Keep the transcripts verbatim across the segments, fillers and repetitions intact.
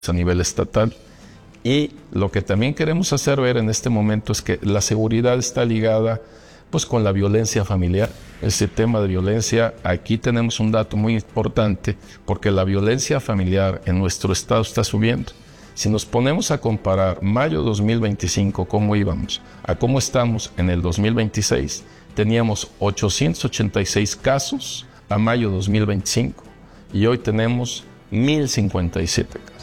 a nivel estatal. Y lo que también queremos hacer ver en este momento es que la seguridad está ligada pues con la violencia familiar. Ese tema de violencia, aquí tenemos un dato muy importante, porque la violencia familiar en nuestro estado está subiendo. Si nos ponemos a comparar mayo dos mil veinticinco, cómo íbamos, a cómo estamos en el dos mil veintiséis, teníamos ochocientos ochenta y seis casos a mayo dos mil veinticinco y hoy tenemos mil cincuenta y siete casos.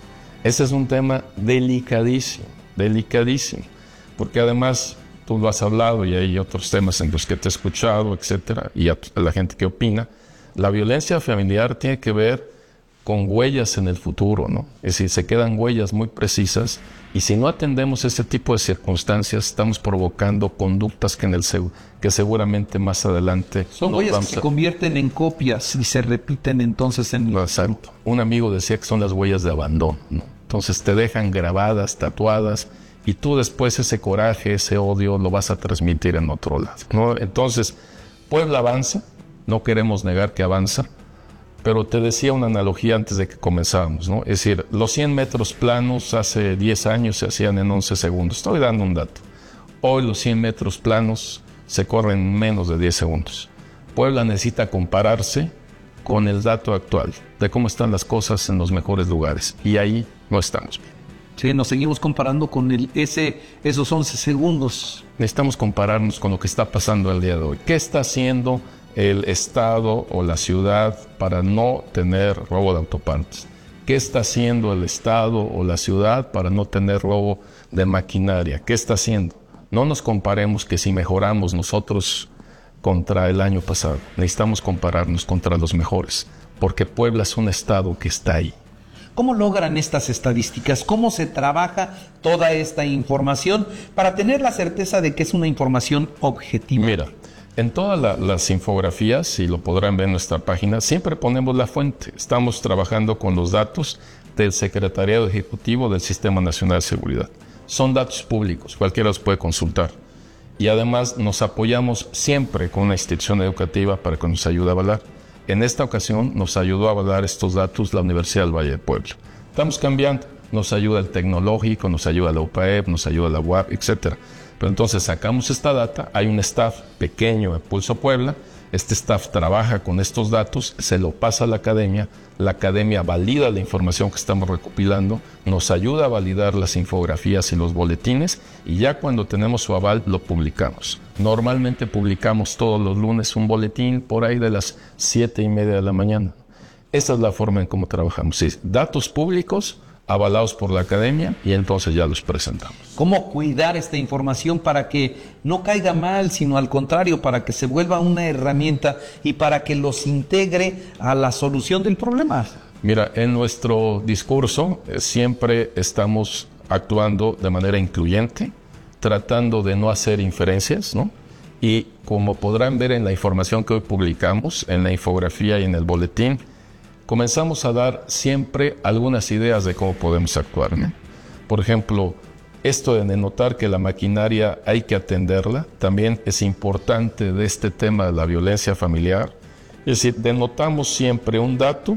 Ese es un tema delicadísimo, delicadísimo, porque además tú lo has hablado y hay otros temas en los que te he escuchado, etcétera, y a la gente que opina. La violencia familiar tiene que ver con huellas en el futuro, ¿no? Es decir, se quedan huellas muy precisas y si no atendemos ese tipo de circunstancias, estamos provocando conductas que, en el, que seguramente más adelante... Son huellas que se a... convierten en copias y se repiten entonces en... Exacto. Un amigo decía que son las huellas de abandono, ¿no? Entonces te dejan grabadas, tatuadas, y tú después ese coraje, ese odio lo vas a transmitir en otro lado, ¿no? Entonces, Puebla avanza, no queremos negar que avanza, pero te decía una analogía antes de que comenzábamos, ¿no? Es decir, los cien metros planos hace diez años se hacían en once segundos. Estoy dando un dato. Hoy los cien metros planos se corren en menos de diez segundos. Puebla necesita compararse con el dato actual de cómo están las cosas en los mejores lugares. Y ahí no estamos bien. Sí, nos seguimos comparando con el, ese, esos once segundos. Necesitamos compararnos con lo que está pasando el día de hoy. ¿Qué está haciendo el Estado o la ciudad para no tener robo de autopartes? ¿Qué está haciendo el Estado o la ciudad para no tener robo de maquinaria? ¿Qué está haciendo? No nos comparemos que si mejoramos nosotros contra el año pasado. Necesitamos compararnos contra los mejores, porque Puebla es un estado que está ahí. ¿Cómo logran estas estadísticas? ¿Cómo se trabaja toda esta información para tener la certeza de que es una información objetiva? Mira, en todas la, las infografías, y lo podrán ver en nuestra página, siempre ponemos la fuente. Estamos trabajando con los datos del Secretariado Ejecutivo del Sistema Nacional de Seguridad. Son datos públicos, cualquiera los puede consultar. Y además nos apoyamos siempre con una institución educativa para que nos ayude a avalar. En esta ocasión nos ayudó a avalar estos datos la Universidad del Valle de Puebla. Estamos cambiando, nos ayuda el Tecnológico, nos ayuda la U P A E P, nos ayuda la U A P, etcétera. Pero entonces sacamos esta data, hay un staff pequeño de Pulso Puebla, este staff trabaja con estos datos, se lo pasa a la academia, la academia valida la información que estamos recopilando, nos ayuda a validar las infografías y los boletines y ya cuando tenemos su aval lo publicamos. Normalmente publicamos todos los lunes un boletín por ahí de las siete y media de la mañana. Esa es la forma en cómo trabajamos. Sí, datos públicos avalados por la academia y entonces ya los presentamos. ¿Cómo cuidar esta información para que no caiga mal, sino al contrario, para que se vuelva una herramienta y para que los integre a la solución del problema? Mira, en nuestro discurso eh, siempre estamos actuando de manera incluyente, tratando de no hacer inferencias, ¿no? Y como podrán ver en la información que hoy publicamos, en la infografía y en el boletín, comenzamos a dar siempre algunas ideas de cómo podemos actuar, ¿no? Por ejemplo, esto de notar que la maquinaria hay que atenderla, también es importante de este tema de la violencia familiar. Es decir, denotamos siempre un dato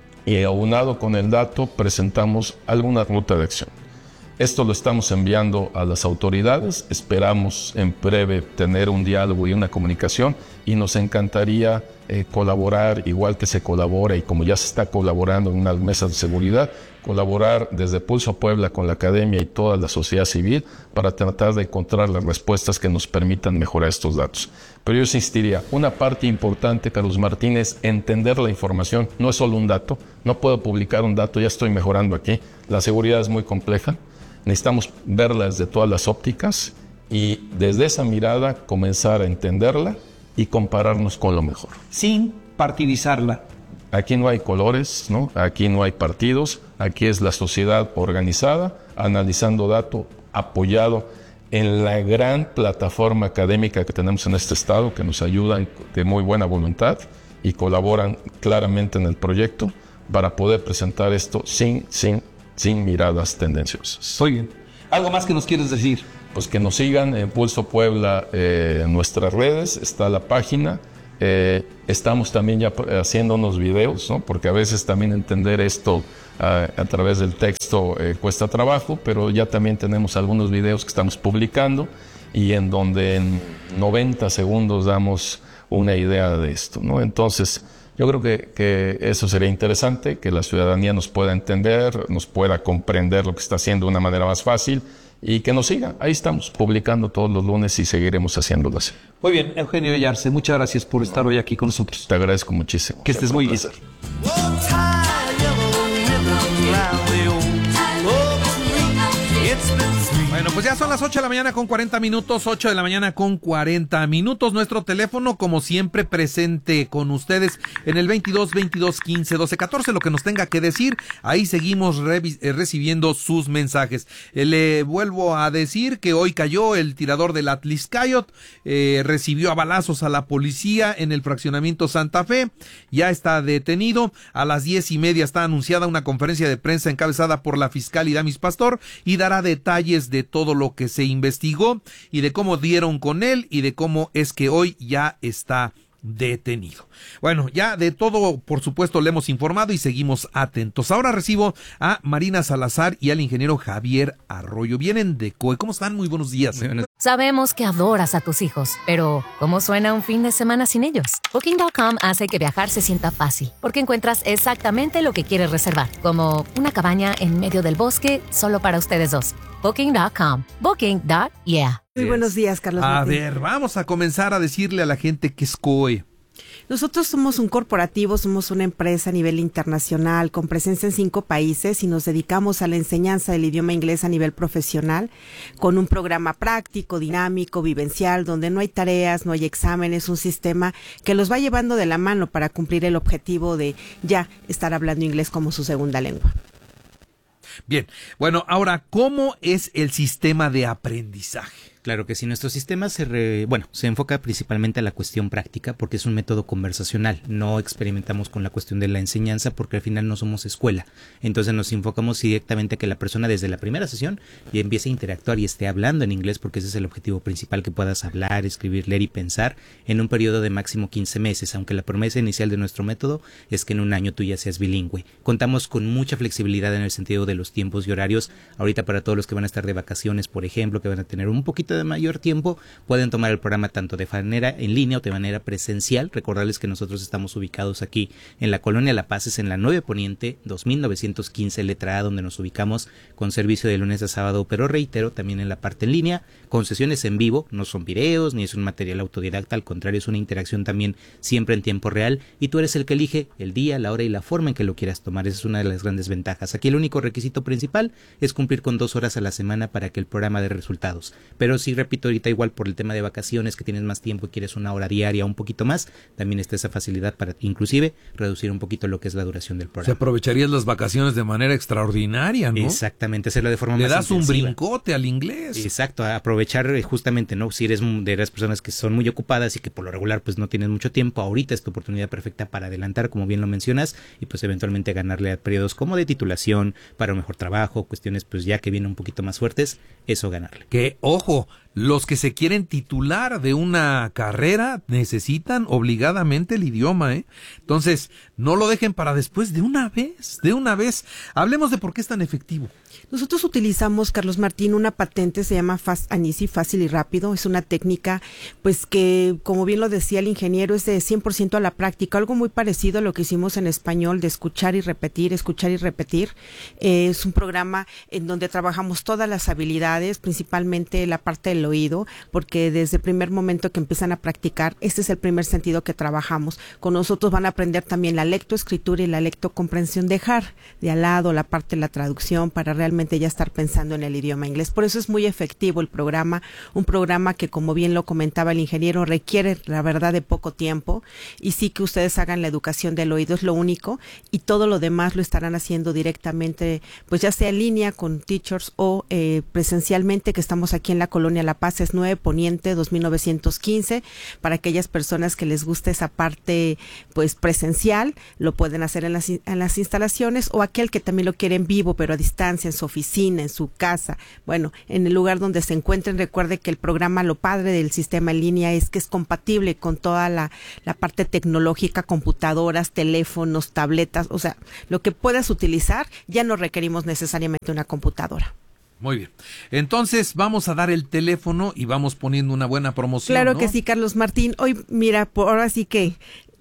y aunado con el dato presentamos alguna ruta de acción. Esto lo estamos enviando a las autoridades, esperamos en breve tener un diálogo y una comunicación y nos encantaría eh, colaborar, igual que se colabora y como ya se está colaborando en unas mesas de seguridad, colaborar desde Pulso Puebla con la academia y toda la sociedad civil para tratar de encontrar las respuestas que nos permitan mejorar estos datos. Pero yo insistiría, una parte importante, Carlos Martín, es entender la información, no es solo un dato, no puedo publicar un dato, ya estoy mejorando aquí, la seguridad es muy compleja. Necesitamos verla desde todas las ópticas y desde esa mirada comenzar a entenderla y compararnos con lo mejor. Sin partidizarla. Aquí no hay colores, ¿no? Aquí no hay partidos, aquí es la sociedad organizada, analizando datos, apoyado en la gran plataforma académica que tenemos en este estado, que nos ayudan de muy buena voluntad y colaboran claramente en el proyecto para poder presentar esto sin, sin sin miradas tendenciosas. Muy bien. ¿Algo más que nos quieres decir? Pues que nos sigan en Pulso Puebla, eh, en nuestras redes, está la página, Eh, estamos también ya haciendo unos videos, ¿no? Porque a veces también entender esto uh, a través del texto eh, cuesta trabajo, pero ya también tenemos algunos videos que estamos publicando y en donde en noventa segundos damos una idea de esto, ¿no? Entonces, yo creo que, que eso sería interesante, que la ciudadanía nos pueda entender, nos pueda comprender lo que está haciendo de una manera más fácil y que nos siga. Ahí estamos, publicando todos los lunes y seguiremos haciéndolo así. Muy bien, Eugenio Yarse, muchas gracias por estar hoy aquí con nosotros. Te agradezco muchísimo. Que estés muy bien. Bueno, pues ya son las ocho de la mañana con cuarenta minutos, ocho de la mañana con cuarenta minutos. Nuestro teléfono, como siempre, presente con ustedes en el veintidós, veintidós, quince, doce, catorce. Lo que nos tenga que decir, ahí seguimos revi- eh, recibiendo sus mensajes. Eh, le vuelvo a decir que hoy cayó el tirador del Atliscayot, eh, recibió a balazos a la policía en el fraccionamiento Santa Fe, ya está detenido. A las diez y media está anunciada una conferencia de prensa encabezada por la fiscal Idamis Pastor y dará detalles de todo lo que se investigó y de cómo dieron con él y de cómo es que hoy ya está detenido. Bueno, ya de todo, por supuesto, le hemos informado y seguimos atentos. Ahora recibo a Marina Salazar y al ingeniero Javier Arroyo. Vienen de C O E. ¿Cómo están? Muy buenos días. Sabemos que adoras a tus hijos, pero ¿cómo suena un fin de semana sin ellos? Booking punto com hace que viajar se sienta fácil, porque encuentras exactamente lo que quieres reservar, como una cabaña en medio del bosque solo para ustedes dos. Booking punto com. Booking. Yeah. Muy buenos días, Carlos A Martín. ver, vamos a comenzar a decirle a la gente que es C O E. Nosotros somos un corporativo, somos una empresa a nivel internacional con presencia en cinco países y nos dedicamos a la enseñanza del idioma inglés a nivel profesional con un programa práctico, dinámico, vivencial, donde no hay tareas, no hay exámenes, un sistema que los va llevando de la mano para cumplir el objetivo de ya estar hablando inglés como su segunda lengua. Bien, bueno, ahora, ¿cómo es el sistema de aprendizaje? Claro que sí, nuestro sistema se re, bueno, se enfoca principalmente a la cuestión práctica porque es un método conversacional, no experimentamos con la cuestión de la enseñanza porque al final no somos escuela, entonces nos enfocamos directamente a que la persona desde la primera sesión ya empiece a interactuar y esté hablando en inglés porque ese es el objetivo principal, que puedas hablar, escribir, leer y pensar en un periodo de máximo quince meses, aunque la promesa inicial de nuestro método es que en un año tú ya seas bilingüe. Contamos con mucha flexibilidad en el sentido de los tiempos y horarios, ahorita para todos los que van a estar de vacaciones, por ejemplo, que van a tener un poquito de mayor tiempo, pueden tomar el programa tanto de manera en línea o de manera presencial. Recordarles que nosotros estamos ubicados aquí en la Colonia La Paz, es en la nueve Poniente, dos mil novecientos quince, letra A, donde nos ubicamos con servicio de lunes a sábado, pero reitero, también en la parte en línea, con sesiones en vivo, no son videos, ni es un material autodidacta, al contrario, es una interacción también siempre en tiempo real, y tú eres el que elige el día, la hora y la forma en que lo quieras tomar. Esa es una de las grandes ventajas. Aquí el único requisito principal es cumplir con dos horas a la semana para que el programa dé resultados, pero sí, repito, ahorita igual por el tema de vacaciones, que tienes más tiempo y quieres una hora diaria, un poquito más, también está esa facilidad para inclusive reducir un poquito lo que es la duración del programa. Se aprovecharías las vacaciones de manera extraordinaria, ¿no? Exactamente, hacerlo de forma Le más das intensiva. un brincote al inglés. Exacto, a aprovechar justamente, ¿no? Si eres de las personas que son muy ocupadas y que por lo regular pues no tienes mucho tiempo, ahorita es tu oportunidad perfecta para adelantar, como bien lo mencionas, y pues eventualmente ganarle a periodos como de titulación, para un mejor trabajo, cuestiones pues ya que vienen un poquito más fuertes, eso ganarle. Que, ojo, los que se quieren titular de una carrera necesitan obligadamente el idioma, ¿eh? Entonces, no lo dejen para después, de una vez, de una vez. Hablemos de por qué es tan efectivo. Nosotros utilizamos, Carlos Martín, una patente, se llama Fast and Easy, fácil y rápido. Es una técnica, pues que, como bien lo decía el ingeniero, es de cien por ciento a la práctica. Algo muy parecido a lo que hicimos en español, de escuchar y repetir, escuchar y repetir. Eh, es un programa en donde trabajamos todas las habilidades, principalmente la parte del oído, porque desde el primer momento que empiezan a practicar, este es el primer sentido que trabajamos. Con nosotros van a aprender también la lectoescritura y la lectocomprensión, dejar de al lado la parte de la traducción para realmente ya estar pensando en el idioma inglés. Por eso es muy efectivo el programa, un programa que, como bien lo comentaba el ingeniero, requiere la verdad de poco tiempo, y sí que ustedes hagan la educación del oído, es lo único, y todo lo demás lo estarán haciendo directamente, pues ya sea en línea con teachers o eh, presencialmente, que estamos aquí en la colonia Colonia La Paz, es nueve Poniente dos mil novecientos quince. Para aquellas personas que les guste esa parte pues presencial, lo pueden hacer en las, en las instalaciones, o aquel que también lo quiere en vivo, pero a distancia, en su oficina, en su casa, bueno, en el lugar donde se encuentren. Recuerde que el programa, lo padre del sistema en línea es que es compatible con toda la, la parte tecnológica, computadoras, teléfonos, tabletas, o sea, lo que puedas utilizar, ya no requerimos necesariamente una computadora. Muy bien. Entonces vamos a dar el teléfono y vamos poniendo una buena promoción. Claro, ¿no? Que sí, Carlos Martín. Hoy, mira, por ahora sí que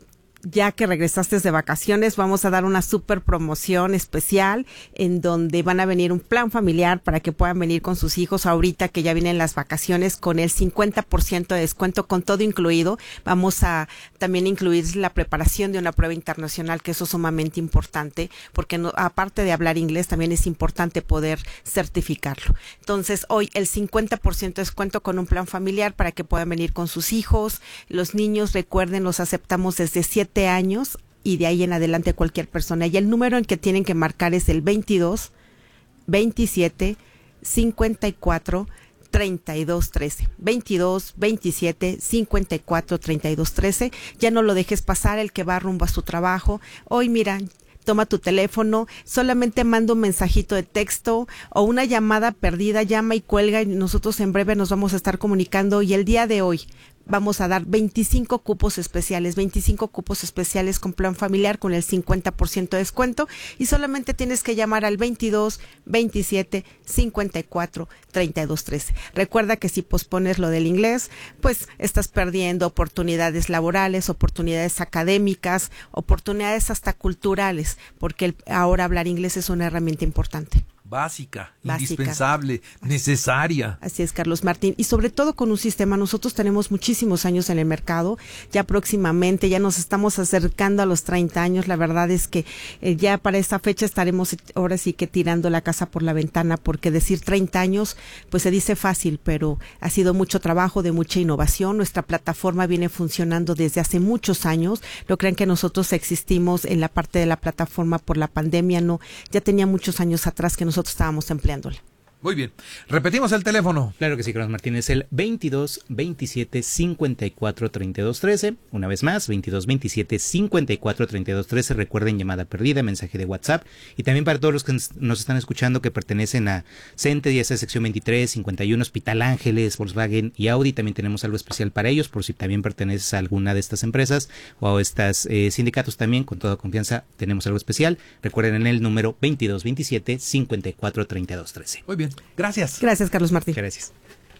ya que regresaste de vacaciones, vamos a dar una super promoción especial en donde van a venir un plan familiar para que puedan venir con sus hijos ahorita que ya vienen las vacaciones, con el cincuenta por ciento de descuento, con todo incluido. Vamos a también incluir la preparación de una prueba internacional, que eso es sumamente importante, porque no, aparte de hablar inglés, también es importante poder certificarlo. Entonces, hoy el cincuenta por ciento de descuento con un plan familiar para que puedan venir con sus hijos. Los niños, recuerden, los aceptamos desde siete años y de ahí en adelante cualquier persona. Y el número en que tienen que marcar es el veintidós, veintisiete, cincuenta y cuatro, treinta y dos, trece. veintidós, veintisiete, cincuenta y cuatro, treinta y dos, trece. Ya no lo dejes pasar, el que va rumbo a su trabajo. Hoy, mira, toma tu teléfono, solamente manda un mensajito de texto o una llamada perdida, llama y cuelga, y nosotros en breve nos vamos a estar comunicando. Y el día de hoy vamos a dar veinticinco cupos especiales, veinticinco cupos especiales con plan familiar con el cincuenta por ciento de descuento, y solamente tienes que llamar al veintidós, veintisiete, cincuenta y cuatro, treinta y dos, trece. Recuerda que si pospones lo del inglés, pues estás perdiendo oportunidades laborales, oportunidades académicas, oportunidades hasta culturales, porque el, ahora hablar inglés es una herramienta importante. Básica, Básica, indispensable, necesaria. Así es, Carlos Martín. Y sobre todo con un sistema, nosotros tenemos muchísimos años en el mercado, ya próximamente, ya nos estamos acercando a los treinta años. La verdad es que eh, ya para esta fecha estaremos ahora sí que tirando la casa por la ventana, porque decir treinta años, pues se dice fácil, pero ha sido mucho trabajo, de mucha innovación. Nuestra plataforma viene funcionando desde hace muchos años. No crean que nosotros existimos en la parte de la plataforma por la pandemia, no, ya tenía muchos años atrás que nosotros nosotros estábamos empleándola. Muy bien. Repetimos el teléfono. Claro que sí, Carlos Martín, es el veintidós, veintisiete, cincuenta y cuatro, treinta y dos, trece. Una vez más, veintidós, veintisiete, cincuenta y cuatro, treinta y dos, trece. Recuerden, llamada perdida, mensaje de WhatsApp. Y también para todos los que nos están escuchando que pertenecen a CENTE, ya sea sección veintitrés, cincuenta y uno, Hospital Ángeles, Volkswagen y Audi, también tenemos algo especial para ellos, por si también perteneces a alguna de estas empresas o a estos eh, sindicatos también, con toda confianza tenemos algo especial. Recuerden en el número veintidós, veintisiete, cincuenta y cuatro, treinta y dos, trece. Muy bien. Gracias. Gracias, Carlos Martín. Gracias.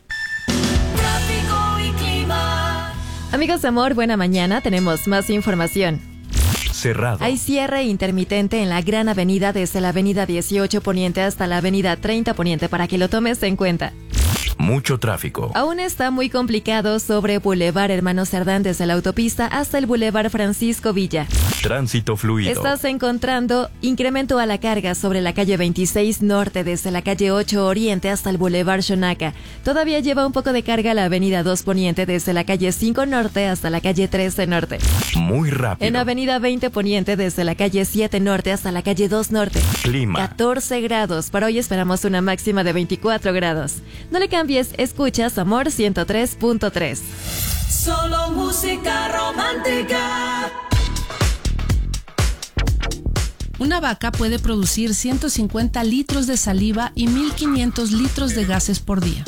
Tráfico y clima. Amigos de Amor, buena mañana. Tenemos más información. Cerrado. Hay cierre intermitente en la Gran Avenida desde la Avenida dieciocho Poniente hasta la Avenida treinta Poniente para que lo tomes en cuenta. Mucho tráfico. Aún está muy complicado sobre Boulevard Hermano Cerdán desde la autopista hasta el Boulevard Francisco Villa. Tránsito fluido. Estás encontrando incremento a la carga sobre la calle veintiséis Norte desde la calle ocho Oriente hasta el Boulevard Xonaca. Todavía lleva un poco de carga la Avenida dos Poniente desde la calle cinco Norte hasta la calle trece Norte. Muy rápido. En Avenida veinte Poniente desde la calle siete Norte hasta la calle dos Norte. Clima. catorce grados. Para hoy esperamos una máxima de veinticuatro grados. No le cambies, escuchas Amor ciento tres punto tres. Solo música romántica. Una vaca puede producir ciento cincuenta litros de saliva y mil quinientos litros de gases por día.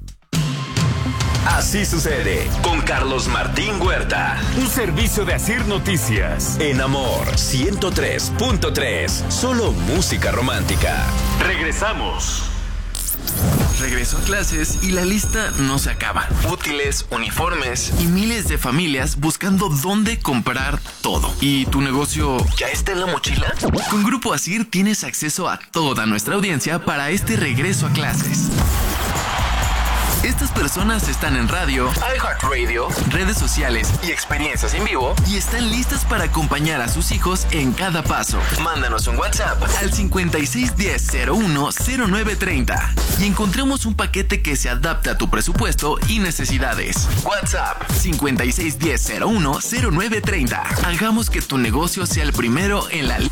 Así sucede con Carlos Martín Huerta. Un servicio de Asir Noticias. En Amor ciento tres punto tres. Solo música romántica. Regresamos. Regreso a clases y la lista no se acaba. Útiles, uniformes y miles de familias buscando dónde comprar todo. ¿Y tu negocio ya está en la mochila? Con Grupo Asir tienes acceso a toda nuestra audiencia para este regreso a clases. Estas personas están en radio, iHeartRadio, redes sociales y experiencias en vivo y están listas para acompañar a sus hijos en cada paso. Mándanos un WhatsApp al cincuenta y seis diez, cero uno, cero nueve treinta y encontremos un paquete que se adapte a tu presupuesto y necesidades. WhatsApp cincuenta y seis diez, cero uno, cero nueve treinta. Hagamos que tu negocio sea el primero en la lista.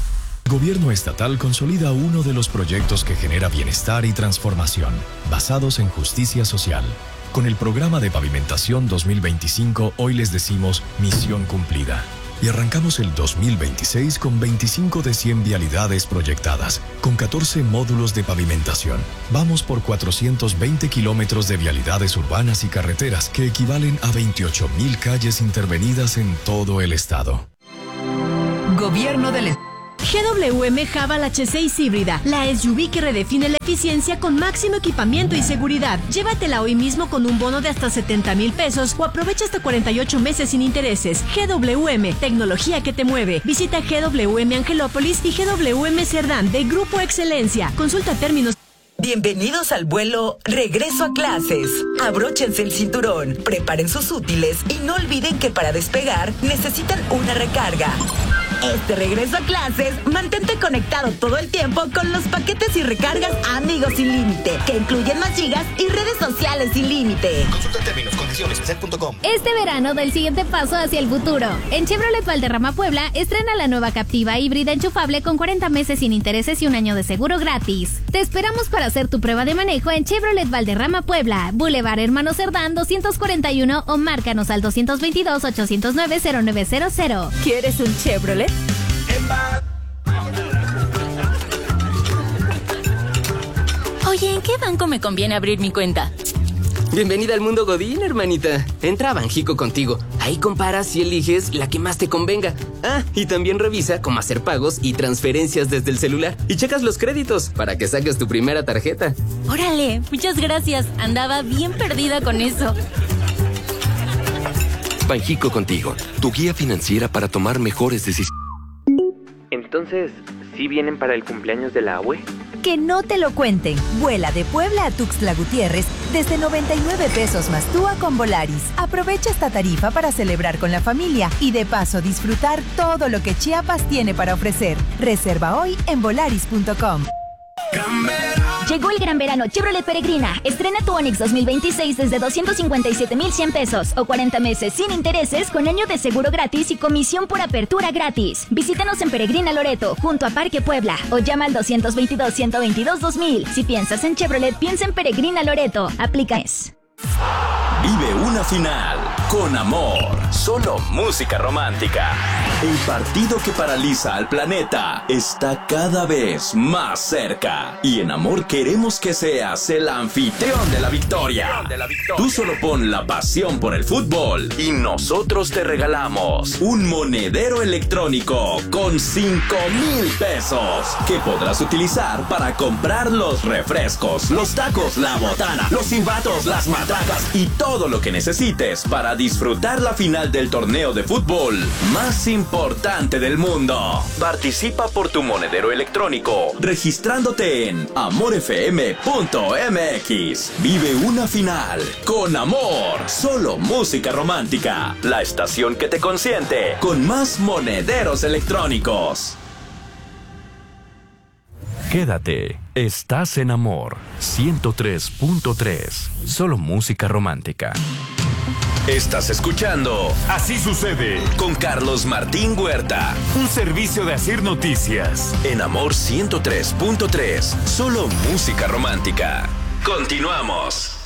Gobierno estatal consolida uno de los proyectos que genera bienestar y transformación, basados en justicia social. Con el programa de pavimentación dos mil veinticinco, hoy les decimos misión cumplida. Y arrancamos el dos mil veintiséis con veinticinco de cien vialidades proyectadas, con catorce módulos de pavimentación. Vamos por cuatrocientos veinte kilómetros de vialidades urbanas y carreteras, que equivalen a veintiocho mil calles intervenidas en todo el estado. Gobierno del Estado. G W M Haval H seis híbrida, la S U V que redefine la eficiencia con máximo equipamiento y seguridad. Llévatela hoy mismo con un bono de hasta setenta mil pesos o aprovecha hasta cuarenta y ocho meses sin intereses. G W M, tecnología que te mueve. Visita G W M Angelópolis y G W M Cerdán de Grupo Excelencia. Consulta términos. Bienvenidos al vuelo Regreso a Clases. Abróchense el cinturón, preparen sus útiles y no olviden que para despegar necesitan una recarga. Este regreso a clases, mantente conectado todo el tiempo con los paquetes y recargas Amigos sin límite, que incluyen más gigas y redes sociales sin límite. Consulta términos, condiciones, set punto com. Este verano da el siguiente paso hacia el futuro. En Chevrolet Valderrama Puebla, estrena la nueva Captiva híbrida enchufable con cuarenta meses sin intereses y un año de seguro gratis. Te esperamos para hacer tu prueba de manejo en Chevrolet Valderrama Puebla, Boulevard Hermano Cerdán doscientos cuarenta y uno o márcanos al doscientos veintidós, ochocientos nueve, cero nueve cero cero. ¿Quieres un Chevrolet? Oye, ¿en qué banco me conviene abrir mi cuenta? Bienvenida al mundo Godín, hermanita. Entra a Banjico contigo. Ahí comparas y eliges la que más te convenga. Ah, y también revisa cómo hacer pagos y transferencias desde el celular. Y checas los créditos para que saques tu primera tarjeta. Órale, muchas gracias. Andaba bien perdida con eso. Banjico contigo, tu guía financiera para tomar mejores decisiones. Entonces, ¿sí vienen para el cumpleaños de la abue? Que no te lo cuenten. Vuela de Puebla a Tuxtla Gutiérrez desde noventa y nueve pesos más T U A con Volaris. Aprovecha esta tarifa para celebrar con la familia y de paso disfrutar todo lo que Chiapas tiene para ofrecer. Reserva hoy en volaris punto com. Llegó el gran verano Chevrolet Peregrina. Estrena tu Onix dos mil veintiséis desde doscientos cincuenta y siete mil cien pesos o cuarenta meses sin intereses con año de seguro gratis y comisión por apertura gratis. Visítanos en Peregrina Loreto, junto a Parque Puebla, o llama al doscientos veintidós, ciento veintidós, dos mil. Si piensas en Chevrolet, piensa en Peregrina Loreto. Aplica es. Vive una final con amor. Solo música romántica. El partido que paraliza al planeta está cada vez más cerca. Y en Amor queremos que seas el anfitrión de la victoria. Tú solo pon la pasión por el fútbol y nosotros te regalamos un monedero electrónico con cinco mil pesos que podrás utilizar para comprar los refrescos, los tacos, la botana, los silbatos, las matracas y todo lo que necesites para disfrutar la final del torneo de fútbol más importante del mundo. Participa por tu monedero electrónico registrándote en amor f m punto m x. Vive una final con amor. Solo música romántica. La estación que te consiente con más monederos electrónicos. Quédate, estás en Amor ciento tres punto tres. Solo música romántica. Estás escuchando Así sucede con Carlos Martín Huerta. Un servicio de Asir Noticias. En Amor ciento tres punto tres. Solo música romántica. Continuamos.